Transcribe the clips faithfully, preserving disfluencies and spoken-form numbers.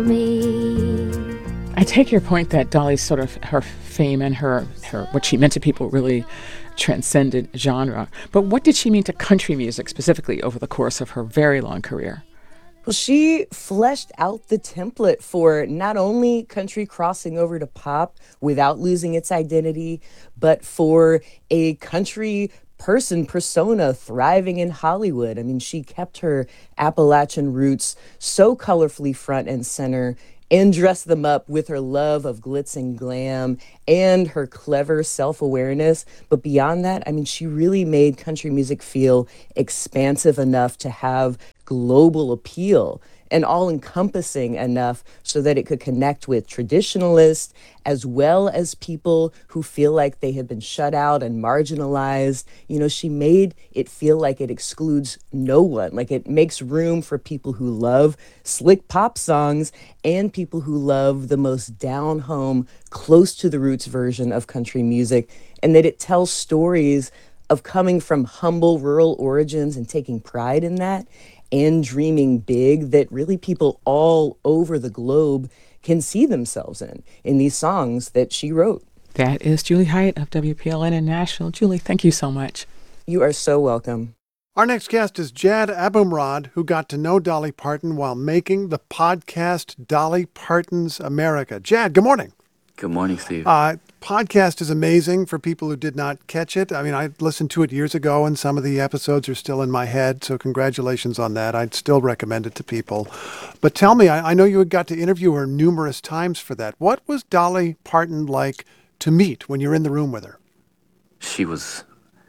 Me. I take your point that Dolly's sort of her fame and her, her what she meant to people really transcended genre. But what did she mean to country music specifically over the course of her very long career? Well, she fleshed out the template for not only country crossing over to pop without losing its identity, but for a country person persona thriving in Hollywood. I mean, she kept her Appalachian roots so colorfully front and center and dressed them up with her love of glitz and glam and her clever self-awareness. But beyond that, I mean, she really made country music feel expansive enough to have global appeal and all-encompassing enough so that it could connect with traditionalists as well as people who feel like they have been shut out and marginalized. You know, she made it feel like it excludes no one, like it makes room for people who love slick pop songs and people who love the most down-home, close to the roots version of country music, and that it tells stories of coming from humble rural origins and taking pride in that, and dreaming big that really people all over the globe can see themselves in, in these songs that she wrote. That is Julie Hyatt of W P L N in Nashville. Julie, thank you so much. You are so welcome. Our next guest is Jad Abumrad, who got to know Dolly Parton while making the podcast Dolly Parton's America. Jad, good morning. Good morning, Steve. Uh, podcast is amazing for people who did not catch it. I mean, I listened to it years ago, and some of the episodes are still in my head, so congratulations on that. I'd still recommend it to people. But tell me, I, I know you had got to interview her numerous times for that. What was Dolly Parton like to meet when you're in the room with her? She was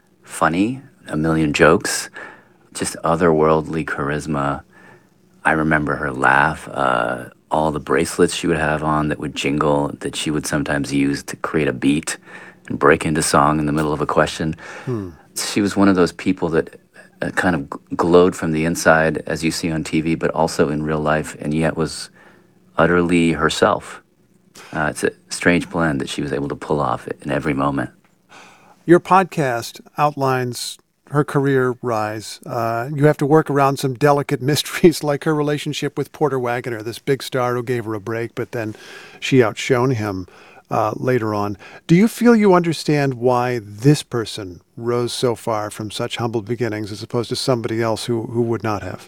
funny, a million jokes, just otherworldly charisma. I remember her laugh, uh, all the bracelets she would have on that would jingle, that she would sometimes use to create a beat and break into song in the middle of a question. Hmm. She was one of those people that uh, kind of glowed from the inside, as you see on T V, but also in real life, and yet was utterly herself. Uh, it's a strange blend that she was able to pull off in every moment. Your podcast outlines her career rise. Uh, you have to work around some delicate mysteries like her relationship with Porter Wagoner, this big star who gave her a break, but then she outshone him uh, later on. Do you feel you understand why this person rose so far from such humble beginnings as opposed to somebody else who, who would not have?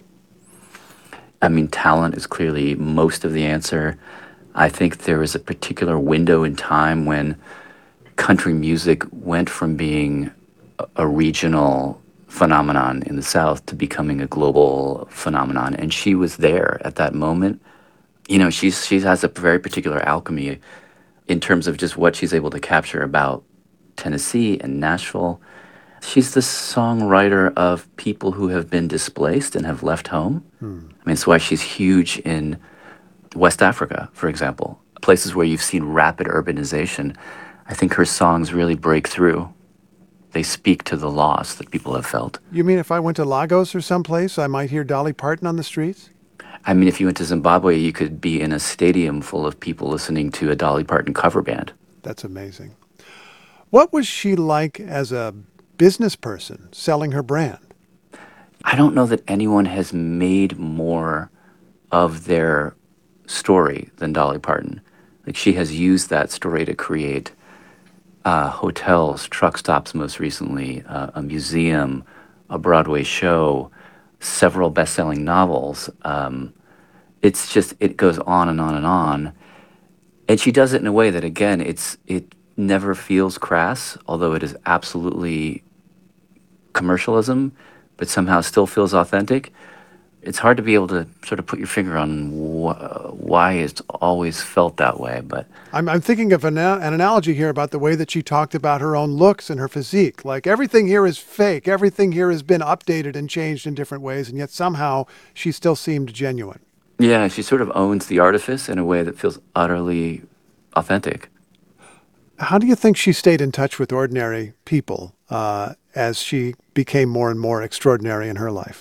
I mean, talent is clearly most of the answer. I think there was a particular window in time when country music went from being a regional phenomenon in the South to becoming a global phenomenon. And she was there at that moment. You know, she's, she has a very particular alchemy in terms of just what she's able to capture about Tennessee and Nashville. She's the songwriter of people who have been displaced and have left home. Hmm. I mean, it's why she's huge in West Africa, for example, places where you've seen rapid urbanization. I think her songs really break through. They speak to the loss that people have felt. You mean if I went to Lagos or someplace, I might hear Dolly Parton on the streets? I mean, if you went to Zimbabwe, you could be in a stadium full of people listening to a Dolly Parton cover band. That's amazing. What was she like as a business person selling her brand? I don't know that anyone has made more of their story than Dolly Parton. Like, she has used that story to create Uh, hotels, truck stops most recently, uh, a museum, a Broadway show, several best-selling novels. Um, it's just, it goes on and on and on. And she does it in a way that, again, it's it never feels crass, although it is absolutely commercialism, but somehow still feels authentic. It's hard to be able to sort of put your finger on wh- why it's always felt that way. But I'm, I'm thinking of an, an analogy here about the way that she talked about her own looks and her physique. Like, everything here is fake. Everything here has been updated and changed in different ways, and yet somehow she still seemed genuine. Yeah, she sort of owns the artifice in a way that feels utterly authentic. How do you think she stayed in touch with ordinary people uh, as she became more and more extraordinary in her life?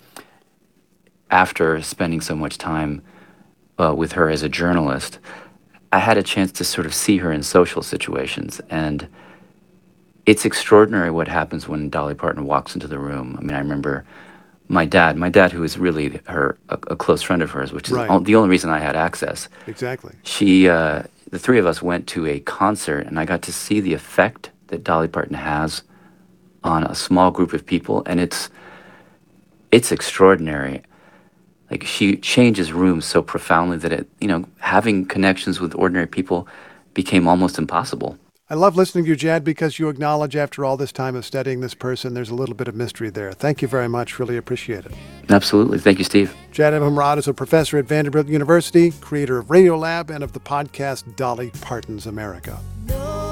After spending so much time uh, with her as a journalist, I had a chance to sort of see her in social situations. And it's extraordinary what happens when Dolly Parton walks into the room. I mean, I remember my dad, my dad, who was really her a, a close friend of hers, which is Right. o- the only reason I had access. Exactly. She, uh, the three of us went to a concert, and I got to see the effect that Dolly Parton has on a small group of people, and it's it's extraordinary. Like, she changes rooms so profoundly that it, you know, having connections with ordinary people became almost impossible. I love listening to you, Jad, because you acknowledge after all this time of studying this person, there's a little bit of mystery there. Thank you very much. Really appreciate it. Absolutely. Thank you, Steve. Jad Abumrad is a professor at Vanderbilt University, creator of Radiolab and of the podcast Dolly Parton's America.